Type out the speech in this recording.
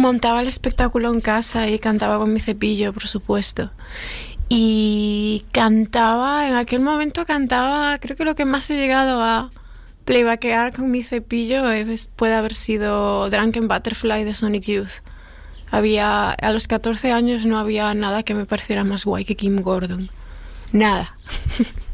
montaba el espectáculo en casa y cantaba con mi cepillo, por supuesto. Y cantaba, en aquel momento cantaba, creo que lo que más he llegado a playbackear con mi cepillo puede haber sido Drunken Butterfly de Sonic Youth. A los 14 años no había nada que me pareciera más guay que Kim Gordon. Nada.